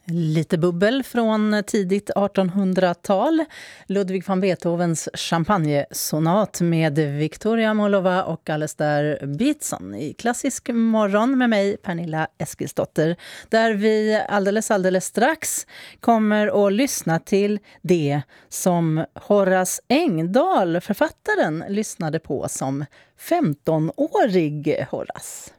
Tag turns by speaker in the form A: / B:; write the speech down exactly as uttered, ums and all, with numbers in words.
A: Lite bubbel från tidigt artonhundratal. Ludwig van Beethovens champagnesonat med Victoria Molova och Alistair Beatson i Klassisk morgon med mig, Pernilla Eskilsdotter, där vi alldeles alldeles strax kommer att lyssna till det som Horace Engdahl, författaren, lyssnade på som femtonårig Horace.